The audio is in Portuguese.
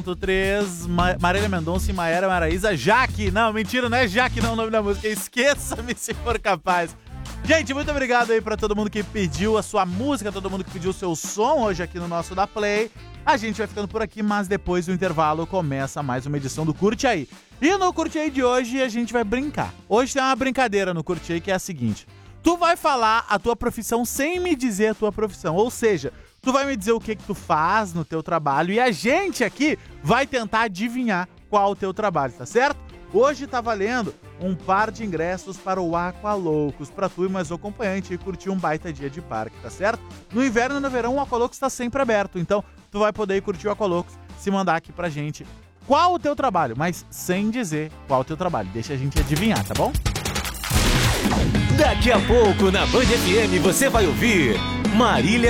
3, Marília Mendonça e Maiara Maraíza, Jaque. Não, mentira, não é Jaque não o nome da música. Esqueça-me se for capaz. Gente, muito obrigado aí pra todo mundo que pediu a sua música, todo mundo que pediu o seu som hoje aqui no nosso Da Play. A gente vai ficando por aqui, mas depois do intervalo começa mais uma edição do Curte Aí. E no Curte Aí de hoje a gente vai brincar. Hoje tem uma brincadeira no Curte Aí que é a seguinte. Tu vai falar a tua profissão sem me dizer a tua profissão, ou seja, tu vai me dizer o que tu faz no teu trabalho e a gente aqui vai tentar adivinhar qual o teu trabalho, tá certo? Hoje tá valendo um par de ingressos para o Aqualoucos, pra tu e mais o acompanhante e curtir um baita dia de parque, tá certo? No inverno e no verão o Aqualoucos tá sempre aberto, então tu vai poder ir curtir o Aqualoucos se mandar aqui pra gente qual o teu trabalho, mas sem dizer qual o teu trabalho, deixa a gente adivinhar, tá bom? Daqui a pouco na Band FM você vai ouvir Marília